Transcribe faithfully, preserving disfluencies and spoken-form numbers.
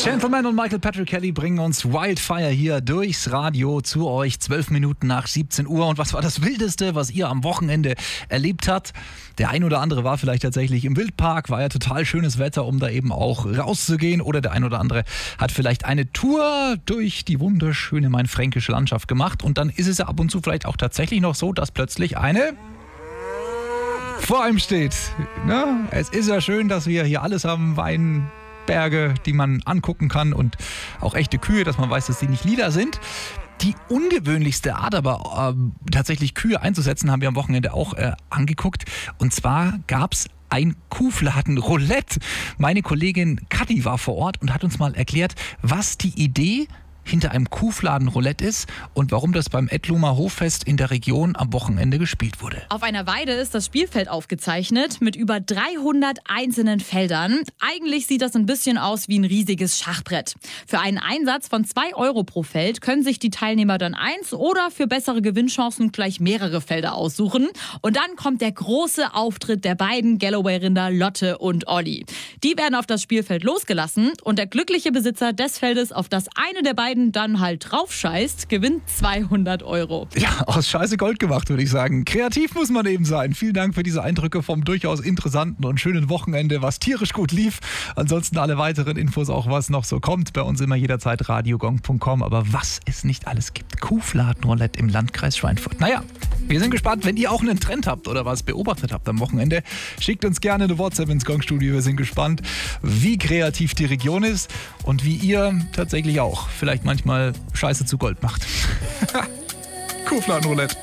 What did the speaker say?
Gentleman und Michael Patrick Kelly bringen uns Wildfire hier durchs Radio zu euch. Zwölf Minuten nach siebzehn Uhr. Und was war das Wildeste, was ihr am Wochenende erlebt habt? Der ein oder andere war vielleicht tatsächlich im Wildpark. War ja total schönes Wetter, um da eben auch rauszugehen. Oder der ein oder andere hat vielleicht eine Tour durch die wunderschöne mainfränkische Landschaft gemacht. Und dann ist es ja ab und zu vielleicht auch tatsächlich noch so, dass plötzlich eine vor einem steht. Na, es ist ja schön, dass wir hier alles haben. Wein, Berge, die man angucken kann und auch echte Kühe, dass man weiß, dass die nicht lila sind. Die ungewöhnlichste Art aber äh, tatsächlich Kühe einzusetzen, haben wir am Wochenende auch äh, angeguckt. Und zwar gab es ein Kuhfladen-Roulette. Meine Kollegin Kathi war vor Ort und hat uns mal erklärt, was die Idee hinter einem Kuhfladen-Roulette ist und warum das beim Edlumer Hoffest in der Region am Wochenende gespielt wurde. Auf einer Weide ist das Spielfeld aufgezeichnet mit über dreihundert einzelnen Feldern. Eigentlich sieht das ein bisschen aus wie ein riesiges Schachbrett. Für einen Einsatz von zwei Euro pro Feld können sich die Teilnehmer dann eins oder für bessere Gewinnchancen gleich mehrere Felder aussuchen. Und dann kommt der große Auftritt der beiden Galloway-Rinder Lotte und Olli. Die werden auf das Spielfeld losgelassen und der glückliche Besitzer des Feldes, auf das eine der beiden dann halt drauf scheißt, gewinnt zweihundert Euro. Ja, aus Scheiße Gold gemacht, würde ich sagen. Kreativ muss man eben sein. Vielen Dank für diese Eindrücke vom durchaus interessanten und schönen Wochenende, was tierisch gut lief. Ansonsten alle weiteren Infos, auch was noch so kommt, bei uns immer jederzeit radiogong punkt com. Aber was es nicht alles gibt. Kuhfladen-Roulette im Landkreis Schweinfurt. Naja, wir sind gespannt, wenn ihr auch einen Trend habt oder was beobachtet habt am Wochenende. Schickt uns gerne eine WhatsApp ins Gong-Studio. Wir sind gespannt, wie kreativ die Region ist und wie ihr tatsächlich auch vielleicht manchmal Scheiße zu Gold macht. Kuhfladen-Roulette.